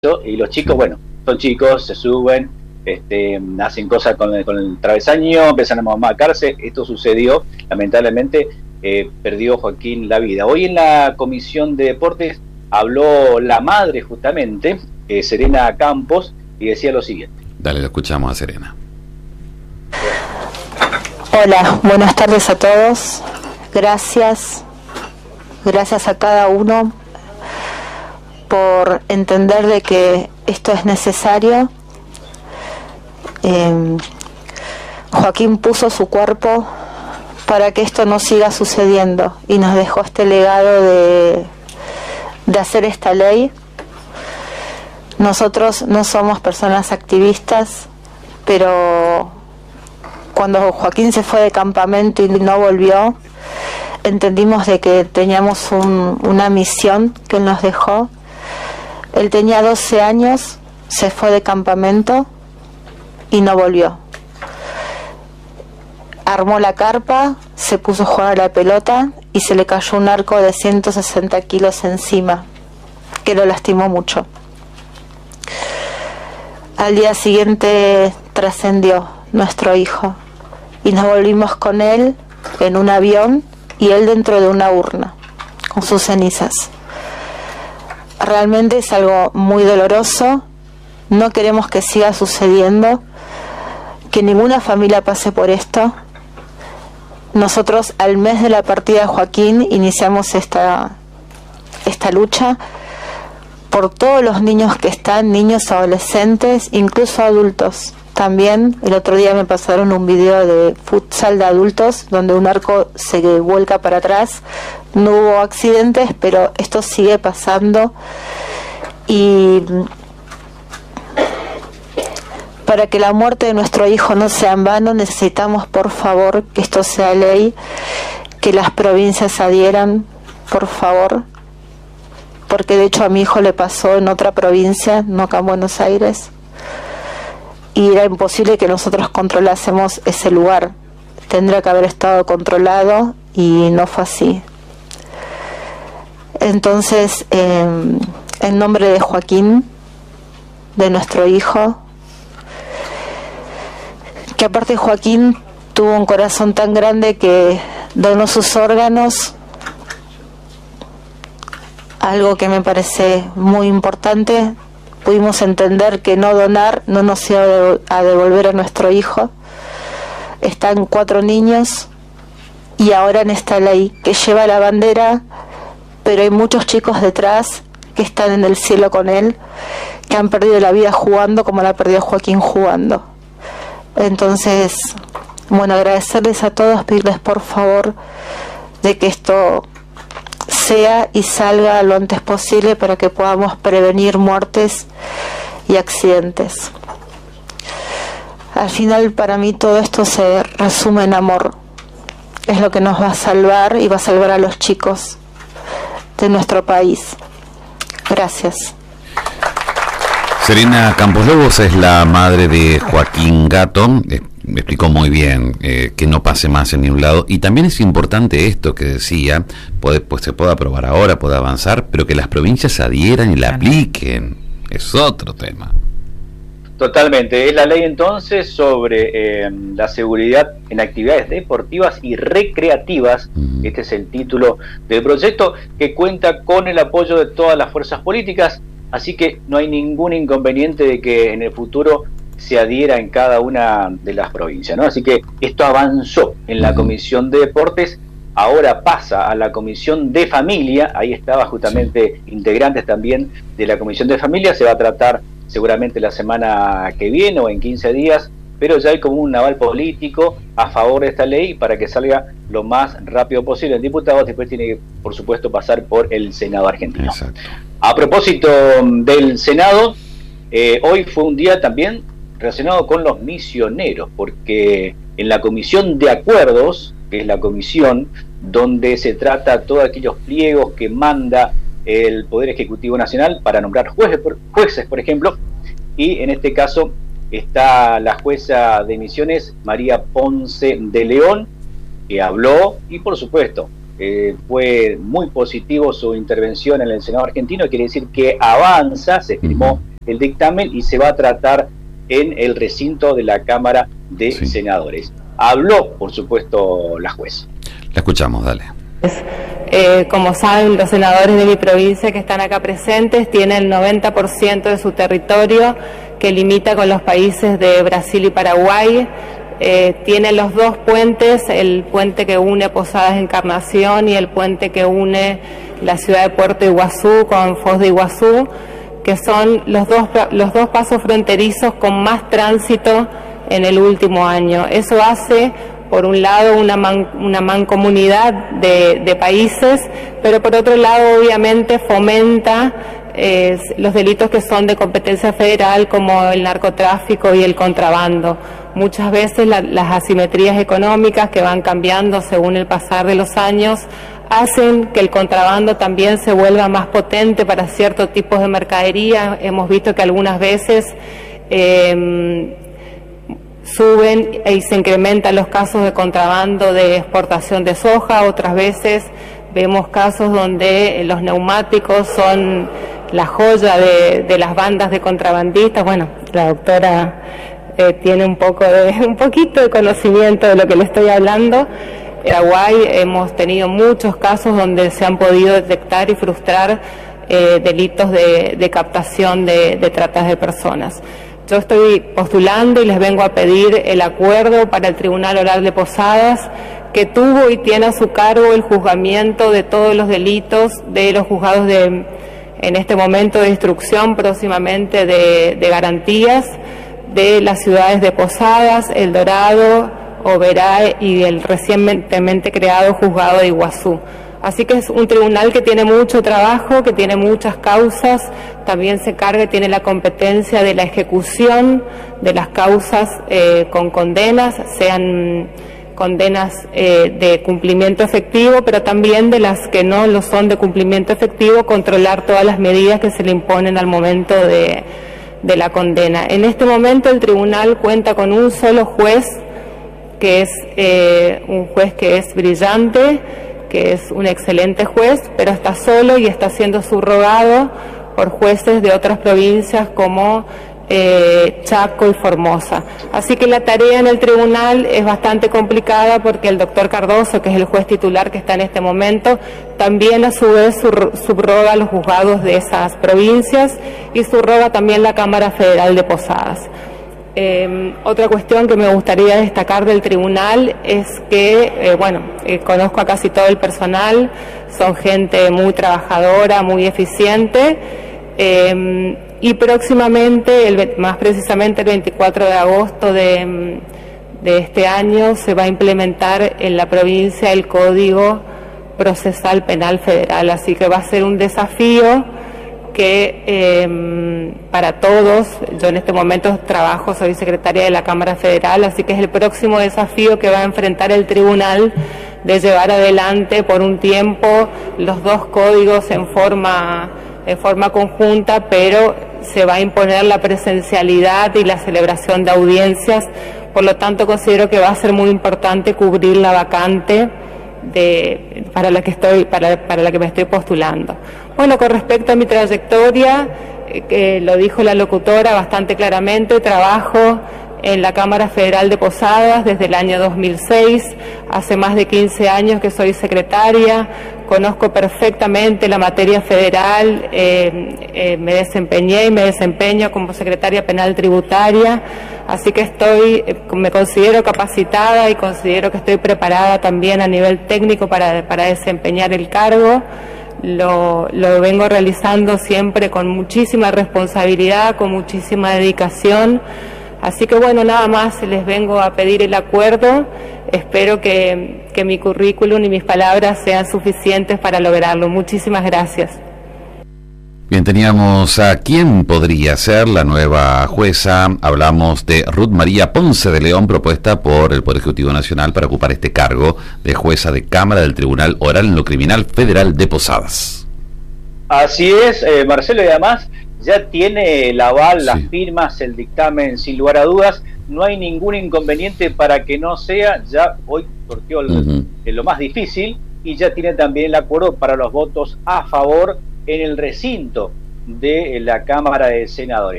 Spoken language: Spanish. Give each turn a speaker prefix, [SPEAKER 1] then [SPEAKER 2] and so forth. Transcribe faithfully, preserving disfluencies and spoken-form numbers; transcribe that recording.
[SPEAKER 1] y los chicos, bueno, son chicos, se suben, este, hacen cosas con el, con el travesaño, empiezan a mamarcarse. Esto sucedió, lamentablemente, eh, perdió Joaquín la vida. Hoy en la Comisión de Deportes habló la madre, justamente, eh, Serena Campos, y decía lo siguiente.
[SPEAKER 2] Dale, lo escuchamos a Serena.
[SPEAKER 3] Hola, buenas tardes a todos. Gracias, gracias a cada uno por entender de que esto es necesario. Eh, Joaquín puso su cuerpo para que esto no siga sucediendo y nos dejó este legado de, de hacer esta ley. Nosotros no somos personas activistas, pero cuando Joaquín se fue de campamento y no volvió, entendimos de que teníamos un, una misión que él nos dejó. Él tenía doce años, se fue de campamento y no volvió. Armó la carpa, se puso a jugar a la pelota y se le cayó un arco de ciento sesenta kilos encima, que lo lastimó mucho. Al día siguiente trascendió nuestro hijo y nos volvimos con él en un avión y él dentro de una urna con sus cenizas. Realmente es algo muy doloroso. No queremos que siga sucediendo, que ninguna familia pase por esto. Nosotros al mes de la partida de Joaquín iniciamos esta, esta lucha por todos los niños que están, niños, adolescentes, incluso adultos. También el otro día me pasaron un video de futsal de adultos donde un arco se vuelca para atrás. No hubo accidentes, pero esto sigue pasando. Y para que la muerte de nuestro hijo no sea en vano, necesitamos, por favor, que esto sea ley, que las provincias adhieran, por favor, porque de hecho a mi hijo le pasó en otra provincia, no acá en Buenos Aires, y era imposible que nosotros controlásemos ese lugar. Tendría que haber estado controlado y no fue así. Entonces, eh, en nombre de Joaquín, de nuestro hijo, que aparte Joaquín tuvo un corazón tan grande que donó sus órganos, algo que me parece muy importante. Pudimos entender que no donar no nos iba a devolver a nuestro hijo. Están cuatro niños y ahora en esta ley que lleva la bandera, pero hay muchos chicos detrás que están en el cielo con él, que han perdido la vida jugando como la perdió Joaquín jugando. Entonces, bueno, agradecerles a todos, pedirles por favor de que esto sea y salga lo antes posible para que podamos prevenir muertes y accidentes. Al final, para mí todo esto se resume en amor. Es lo que nos va a salvar y va a salvar a los chicos de nuestro país. Gracias.
[SPEAKER 2] Serena Campos Lobos es la madre de Joaquín Gato. Eh, me explicó muy bien eh, que no pase más en ningún lado. Y también es importante esto que decía, puede, pues se puede aprobar ahora, puede avanzar, pero que las provincias adhieran y la apliquen. Es otro tema.
[SPEAKER 1] Totalmente. Es la ley entonces sobre eh, la seguridad en actividades deportivas y recreativas. Uh-huh. Este es el título del proyecto, que cuenta con el apoyo de todas las fuerzas políticas. Así que no hay ningún inconveniente de que en el futuro se adhiera en cada una de las provincias, ¿no? Así que esto avanzó en la Comisión de Deportes, ahora pasa a la Comisión de Familia. Ahí estaba justamente sí. Integrantes también de la Comisión de Familia. Se va a tratar seguramente la semana que viene o en quince días, pero ya hay como un aval político a favor de esta ley para que salga lo más rápido posible. El diputado después tiene que, por supuesto, pasar por el Senado argentino.
[SPEAKER 2] Exacto.
[SPEAKER 1] A propósito del Senado, eh, hoy fue un día también relacionado con los misioneros, porque en la Comisión de Acuerdos, que es la comisión donde se trata todos aquellos pliegos que manda el Poder Ejecutivo Nacional para nombrar jueces, jueces, por ejemplo, y en este caso está la jueza de Misiones, María Ponce de León, que habló y, por supuesto, Eh, fue muy positivo su intervención en el Senado argentino. Quiere decir que avanza, se firmó el dictamen y se va a tratar en el recinto de la Cámara de
[SPEAKER 2] Sí.
[SPEAKER 1] Senadores. Habló, por supuesto, la jueza.
[SPEAKER 2] La escuchamos, dale.
[SPEAKER 4] Eh, como saben, los senadores de mi provincia que están acá presentes tienen el noventa por ciento de su territorio que limita con los países de Brasil y Paraguay. Eh, tienen los dos puentes, el puente que une Posadas Encarnación y el puente que une la ciudad de Puerto Iguazú con Foz de Iguazú, que son los dos, los dos pasos fronterizos con más tránsito en el último año. Eso hace, por un lado, una, man, una mancomunidad de, de países, pero por otro lado, obviamente, fomenta eh, los delitos que son de competencia federal, como el narcotráfico y el contrabando. Muchas veces la, las asimetrías económicas que van cambiando según el pasar de los años hacen que el contrabando también se vuelva más potente para ciertos tipos de mercadería. Hemos visto que algunas veces eh, suben y se incrementan los casos de contrabando de exportación de soja, otras veces vemos casos donde los neumáticos son la joya de, de las bandas de contrabandistas. Bueno, la doctora eh, tiene un poco de, un poquito de conocimiento de lo que le estoy hablando. En Paraguay hemos tenido muchos casos donde se han podido detectar y frustrar eh, delitos de, de captación de, de tratas de personas. Yo estoy postulando y les vengo a pedir el acuerdo para el Tribunal Oral de Posadas, que tuvo y tiene a su cargo el juzgamiento de todos los delitos de los juzgados de, en este momento, de instrucción, próximamente de, de garantías, de las ciudades de Posadas, El Dorado, Oberá y el recientemente creado juzgado de Iguazú. Así que es un tribunal que tiene mucho trabajo, que tiene muchas causas, también se carga y tiene la competencia de la ejecución de las causas eh, con condenas, sean condenas eh, de cumplimiento efectivo, pero también de las que no lo son de cumplimiento efectivo, controlar todas las medidas que se le imponen al momento de, de la condena. En este momento el tribunal cuenta con un solo juez, que es eh, un juez que es brillante, que es un excelente juez, pero está solo y está siendo subrogado por jueces de otras provincias como eh, Chaco y Formosa. Así que la tarea en el tribunal es bastante complicada porque el doctor Cardoso, que es el juez titular que está en este momento, también a su vez subroga los juzgados de esas provincias y subroga también la Cámara Federal de Posadas. Eh, otra cuestión que me gustaría destacar del tribunal es que, eh, bueno, eh, conozco a casi todo el personal, son gente muy trabajadora, muy eficiente, eh, y próximamente, el, más precisamente el veinticuatro de agosto de, de este año, se va a implementar en la provincia el Código Procesal Penal Federal, así que va a ser un desafío que eh, para todos, yo en este momento trabajo, soy secretaria de la Cámara Federal, así que es el próximo desafío que va a enfrentar el tribunal, de llevar adelante por un tiempo los dos códigos en forma, en forma conjunta, pero se va a imponer la presencialidad y la celebración de audiencias. Por lo tanto, considero que va a ser muy importante cubrir la vacante de, para la que estoy, para, para la que me estoy postulando. Bueno, con respecto a mi trayectoria, eh, que lo dijo la locutora bastante claramente, trabajo en la Cámara Federal de Posadas desde el año dos mil seis, hace más de quince años que soy secretaria, conozco perfectamente la materia federal, eh, eh, me desempeñé y me desempeño como secretaria penal tributaria, así que estoy, eh, me considero capacitada y considero que estoy preparada también a nivel técnico para, para desempeñar el cargo. Lo, lo vengo realizando siempre con muchísima responsabilidad, con muchísima dedicación. Así que bueno, nada más les vengo a pedir el acuerdo. Espero que, que mi currículum y mis palabras sean suficientes para lograrlo. Muchísimas gracias.
[SPEAKER 2] Bien, teníamos a quién podría ser la nueva jueza. Hablamos de Ruth María Ponce de León, propuesta por el Poder Ejecutivo Nacional para ocupar este cargo de jueza de Cámara del Tribunal Oral en lo Criminal Federal de Posadas.
[SPEAKER 1] Así es, eh, Marcelo, y además ya tiene el aval, las
[SPEAKER 2] Sí.
[SPEAKER 1] firmas, el dictamen, sin lugar a dudas. No hay ningún inconveniente para que no sea. Ya hoy sorteó el,
[SPEAKER 2] Uh-huh.
[SPEAKER 1] eh, lo más difícil y ya tiene también el acuerdo para los votos a favor en el recinto de la Cámara de Senadores.